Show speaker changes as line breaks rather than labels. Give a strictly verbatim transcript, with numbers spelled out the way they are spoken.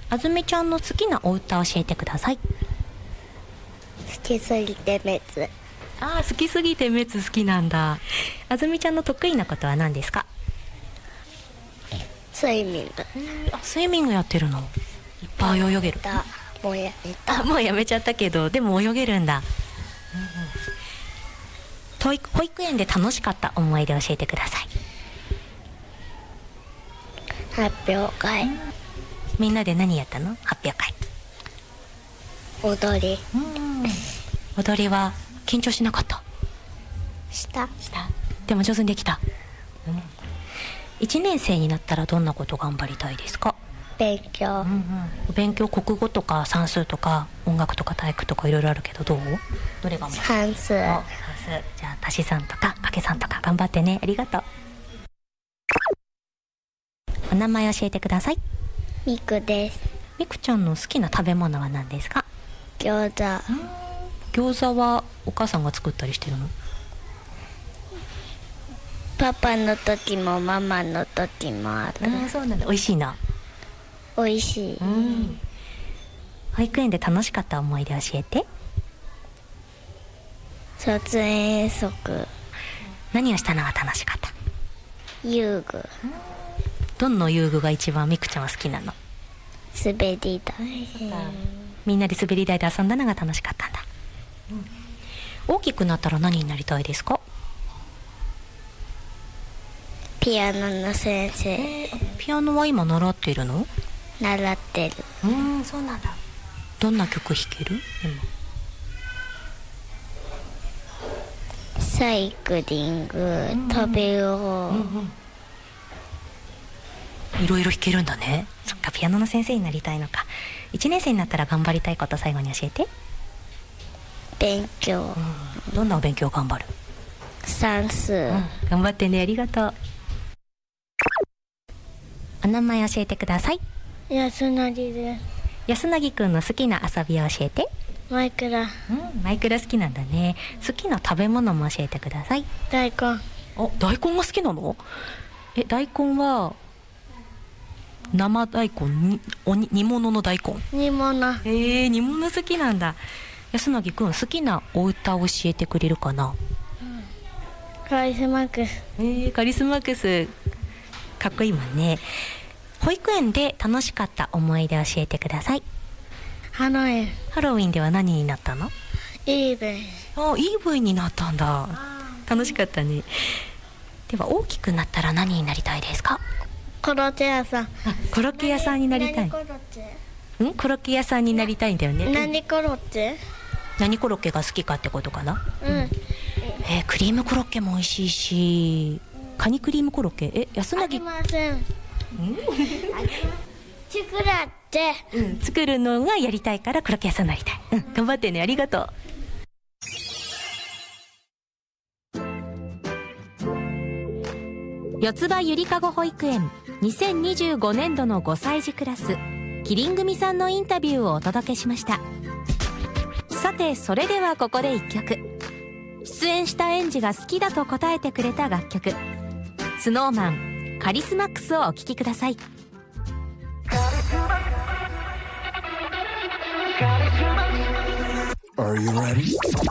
あずみちゃんの好きなお歌教えてください。
好きすぎて滅。
あー、好きすぎて滅好きなんだ。あずみちゃんの得意なことは何ですか？
スイミング。
あ、スイミングやってるの？いっぱい泳げる？
だもうやめた。
あ、もうやめちゃったけど、でも泳げるんだ。うんうん、保育、保育園で楽しかった思い出教えてください。
発表会。
みんなで何やったの？発表会。
踊り。
うん、踊りは緊張しなかった？
した
したでも上手にできた。うん、いちねん生になったらどんなこと頑張りたいですか？
勉強。
うんうん、勉強、国語とか算数とか音楽とか体育とかいろいろあるけど、どう？どれが
算数。
算数。じゃあ足し算とか掛け算とか頑張ってね。ありがとう。お名前教えてください。
みくです。
みくちゃんの好きな食べ物は何ですか？
餃子。
餃子はお母さんが作ったりしてるの？
パパの時もママの時もある。
あ、そうなんだ。美味しいな。
美味しい。
うん、保育園で楽しかった思い出教えて。
卒園遠足。
何をしたのが楽しかった？
遊具。
どんな遊具が一番みくちゃんは好きなの？
滑り台。
みんなで滑り台で遊んだのが楽しかったんだ。うん、大きくなったら何になりたいですか？
ピアノの先生。
えー、ピアノは今習っているの？
習ってる。
うん、そうなんだ。どんな曲弾ける？
サイクリング、うん、飛びを、うんうん、
いろいろ弾けるんだね。そっか、ピアノの先生になりたいのか。いちねん生になったら頑張りたいこと最後に教えて。
勉強、うん、
どんなお勉強頑張る？
算数、うん、
頑張ってね。ありがとう。お名前教えてください。
安成です。
安成くんの好きな遊びを教えて。
マイクラ、うん、
マイクラ好きなんだね。好きな食べ物も教えてください。
大根。
あ、大根が好きなの？え、大根は生大根に、おに煮物の大根？
煮物。
えー、煮物好きなんだ。安成くん、好きなお歌を教えてくれるかな？
うん、カリスマックス。
えー、カリスマックスかっこいいもんね。保育園で楽しかった思い出教えてください。
ハロウィン。
ハロウィンでは何になったの？
イーブイ。
あ、イーブイになったんだ。楽しかったね。では大きくなったら何になりたいですか？
コロッケ屋さん。
コロッケ屋さんになりたい。
何コロッケ？
うん、コロッケ屋さんになりたいんだよね。
何コロッケ？
何コロッケが好きかってことかな。
うん。うん、
えー、クリームコロッケも美味しいし、カニクリームコロッケ、え、安成。
ありません。うん、作らって、
うん、作るのがやりたいからコロッケ屋さんになりたい。うん、頑張ってね。ありがとう。四つ葉ゆりかご保育園にせんにじゅうごねんどのごさい児クラスキリン組さんのインタビューをお届けしました。さて、それではここでいっきょく。出演した園児が好きだと答えてくれた楽曲、スノーマンカリスマックスをお聴きください。
Are you ready?